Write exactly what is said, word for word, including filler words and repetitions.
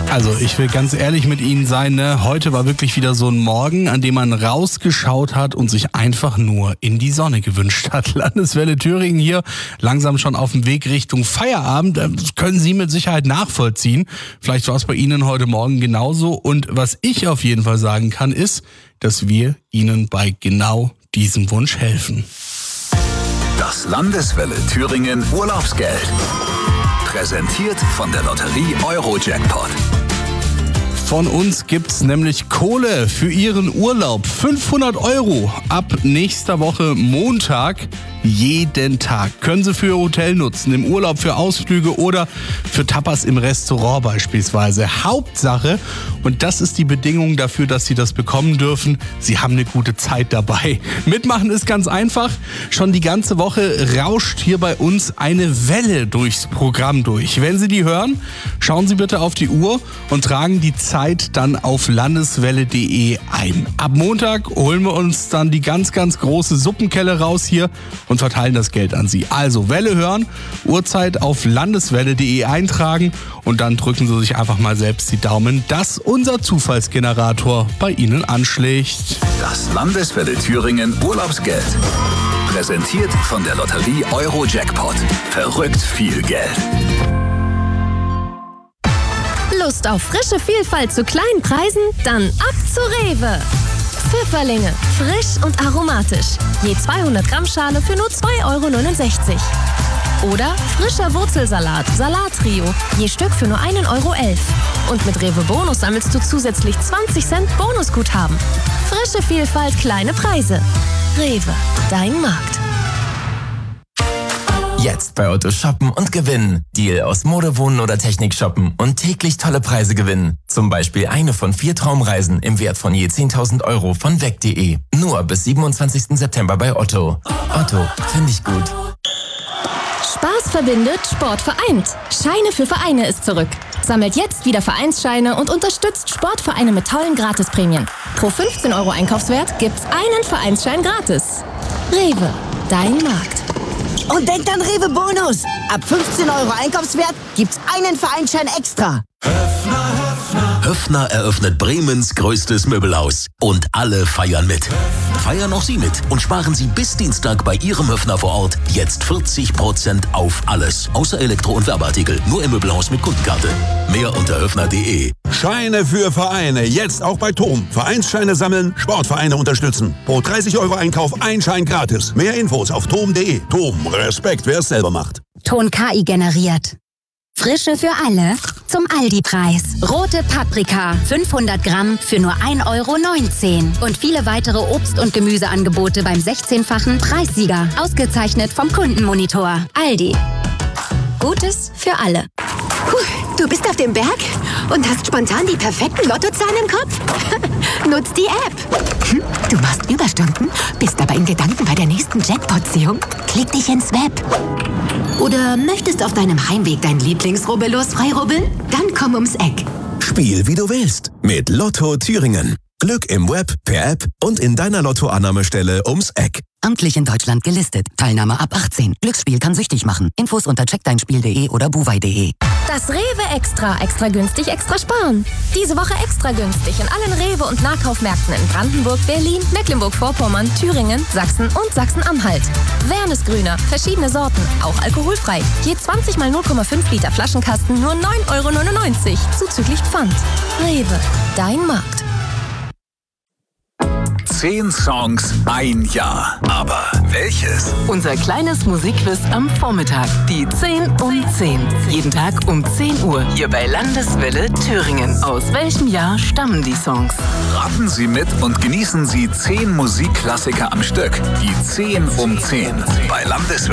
Also ich will ganz ehrlich mit Ihnen sein, ne? Heute war wirklich wieder so ein Morgen, an dem man rausgeschaut hat und sich einfach nur in die Sonne gewünscht hat. Landeswelle Thüringen hier, langsam schon auf dem Weg Richtung Feierabend. Das können Sie mit Sicherheit nachvollziehen. Vielleicht war es bei Ihnen heute Morgen genauso. Und was ich auf jeden Fall sagen kann, ist, dass wir Ihnen bei genau diesem Wunsch helfen. Das Landeswelle Thüringen Urlaubsgeld. Präsentiert von der Lotterie Euro-Jackpot. Von uns gibt's nämlich Kohle für Ihren Urlaub. fünfhundert Euro ab nächster Woche Montag. Jeden Tag können Sie für Ihr Hotel nutzen, im Urlaub für Ausflüge oder für Tapas im Restaurant beispielsweise. Hauptsache, und das ist die Bedingung dafür, dass Sie das bekommen dürfen, Sie haben eine gute Zeit dabei. Mitmachen ist ganz einfach. Schon die ganze Woche rauscht hier bei uns eine Welle durchs Programm durch. Wenn Sie die hören, schauen Sie bitte auf die Uhr und tragen die Zeit dann auf landeswelle punkt de ein. Ab Montag holen wir uns dann die ganz, ganz große Suppenkelle raus hier und verteilen das Geld an Sie. Also Welle hören, Uhrzeit auf landeswelle punkt de eintragen und dann drücken Sie sich einfach mal selbst die Daumen, dass unser Zufallsgenerator bei Ihnen anschlägt. Das Landeswelle Thüringen Urlaubsgeld. Präsentiert von der Lotterie Euro-Jackpot. Verrückt viel Geld. Lust auf frische Vielfalt zu kleinen Preisen? Dann ab zu Rewe. Pfifferlinge, frisch und aromatisch. Je zweihundert Gramm Schale für nur zwei Euro neunundsechzig. Oder frischer Wurzelsalat, Salattrio, je Stück für nur ein Euro elf. Und mit Rewe Bonus sammelst du zusätzlich zwanzig Cent Bonusguthaben. Frische Vielfalt, kleine Preise. Rewe, dein Markt. Jetzt bei Otto shoppen und gewinnen. Deal aus Mode, Wohnen oder Technik shoppen und täglich tolle Preise gewinnen. Zum Beispiel eine von vier Traumreisen im Wert von je zehntausend Euro von weg punkt de. Nur bis siebenundzwanzigsten September bei Otto. Otto, finde ich gut. Spaß verbindet, Sport vereint. Scheine für Vereine ist zurück. Sammelt jetzt wieder Vereinsscheine und unterstützt Sportvereine mit tollen Gratisprämien. Pro fünfzehn Euro Einkaufswert gibt's einen Vereinsschein gratis. Rewe, dein Markt. Und denkt an Rewe Bonus. Ab fünfzehn Euro Einkaufswert gibt's einen Vereinsschein extra. Höffner, Höffner. Höffner eröffnet Bremens größtes Möbelhaus. Und alle feiern mit. Feiern auch Sie mit und sparen Sie bis Dienstag bei Ihrem Höffner vor Ort jetzt vierzig Prozent auf alles. Außer Elektro- und Werbeartikel. Nur im Möbelhaus mit Kundenkarte. Mehr unter höffner punkt de. Scheine für Vereine. Jetzt auch bei Tom. Vereinsscheine sammeln, Sportvereine unterstützen. Pro dreißig Euro Einkauf ein Schein gratis. Mehr Infos auf tom punkt de. Tom, Respekt, wer es selber macht. Ton K I generiert. Frische für alle zum Aldi-Preis. Rote Paprika, fünfhundert Gramm für nur ein Euro neunzehn. Und viele weitere Obst- und Gemüseangebote beim sechzehnfachen Preissieger. Ausgezeichnet vom Kundenmonitor. Aldi. Gutes für alle. Puh, du bist auf dem Berg und hast spontan die perfekten Lottozahlen im Kopf? Nutz die App. Hm, du machst Überstunden, bist aber in Gedanken bei der nächsten Jackpot-Ziehung. Klick dich ins Web. Oder möchtest auf deinem Heimweg dein Lieblingsrubbellos freirubbeln? Dann komm ums Eck. Spiel wie du willst mit Lotto Thüringen. Glück im Web, per App und in deiner Lottoannahmestelle ums Eck. Amtlich in Deutschland gelistet. Teilnahme ab achtzehn. Glücksspiel kann süchtig machen. Infos unter check dein spiel punkt de oder buwei punkt de. Das Rewe Extra. Extra günstig, extra sparen. Diese Woche extra günstig in allen Rewe- und Nahkaufmärkten in Brandenburg, Berlin, Mecklenburg-Vorpommern, Thüringen, Sachsen und Sachsen-Anhalt. Wernesgrüner, verschiedene Sorten, auch alkoholfrei. Je zwanzig mal null Komma fünf Liter Flaschenkasten nur neun Euro neunundneunzig. Zuzüglich Pfand. Rewe, dein Markt. Zehn Songs, ein Jahr. Aber welches? Unser kleines Musikquiz am Vormittag. Die zehn um zehn. Jeden Tag um zehn Uhr. Hier bei Landeswelle Thüringen. Aus welchem Jahr stammen die Songs? Raten Sie mit und genießen Sie zehn Musikklassiker am Stück. Die zehn um zehn. Bei Landeswelle.